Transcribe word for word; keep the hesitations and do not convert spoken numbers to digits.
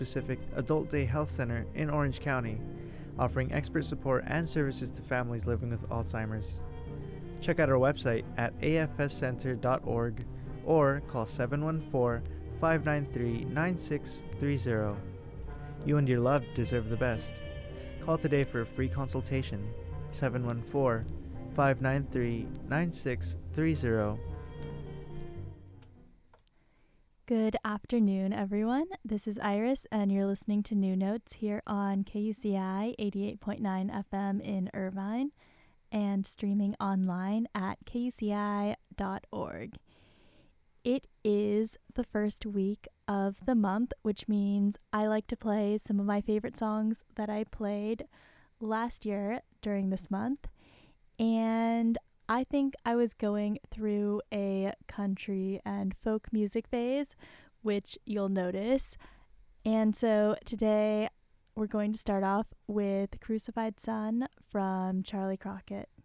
Pacific Adult Day Health Center in Orange County, offering expert support and services to families living with Alzheimer's. Check out our website at a f s center dot org or call seven one four, five nine three, nine six three zero. You and your loved deserve the best. Call today for a free consultation. seven one four, five nine three, nine six three zero. Good afternoon, everyone. This is Iris, and you're listening to New Notes here on K U C I eighty-eight point nine F M in Irvine and streaming online at k u c i dot org. It is the first week of the month, which means I like to play some of my favorite songs that I played last year during this month. And I think I was going through a country and folk music phase, which you'll notice. And so today we're going to start off with Crucified Son from Charlie Crockett.